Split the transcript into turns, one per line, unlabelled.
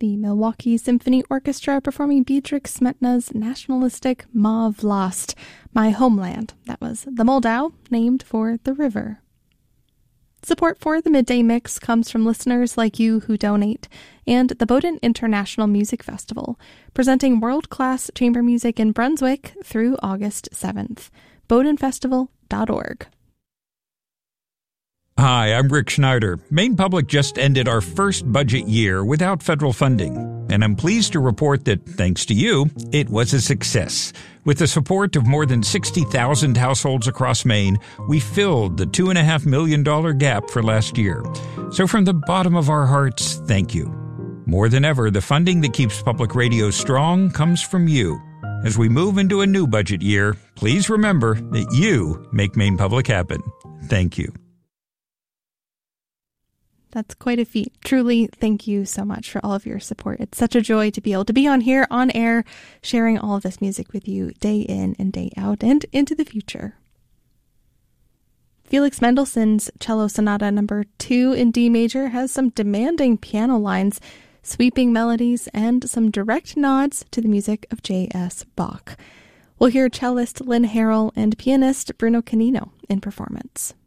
the Milwaukee Symphony Orchestra performing Dietrich Smetana's nationalistic Ma Vlast, My Homeland. That was the Moldau, named for the river. Support for the Midday Mix comes from listeners like you who donate, and the Bowdoin International Music Festival, presenting world-class chamber music in Brunswick through August 7th. BowdoinFestival.org.
Hi, I'm Rick Schneider. Maine Public just ended our first budget year without federal funding, and I'm pleased to report that, thanks to you, it was a success. With the support of more than 60,000 households across Maine, we filled the $2.5 million gap for last year. So from the bottom of our hearts, thank you. More than ever, the funding that keeps public radio strong comes from you. As we move into a new budget year, please remember that you make Maine Public happen. Thank you.
That's quite a feat. Truly, thank you so much for all of your support. It's such a joy to be able to be on here, on air, sharing all of this music with you day in and day out and into the future. Felix Mendelssohn's Cello Sonata No. 2 in D major has some demanding piano lines, sweeping melodies, and some direct nods to the music of J.S. Bach. We'll hear cellist Lynn Harrell and pianist Bruno Canino in performance.